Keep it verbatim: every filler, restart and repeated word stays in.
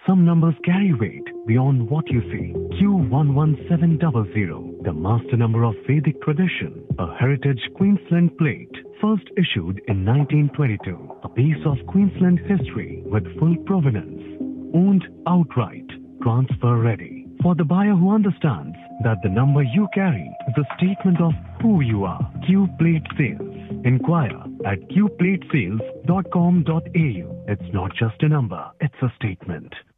Some numbers carry weight beyond what you see. Q one one seven zero zero, the master number of Vedic tradition, a heritage Queensland plate, first issued in nineteen twenty-two. A piece of Queensland history with full provenance, owned outright, transfer ready. For the buyer who understands that the number you carry is a statement of who you are. Q Plate Sales. Inquire at q plate sales dot com dot a u. It's not just a number, it's a statement.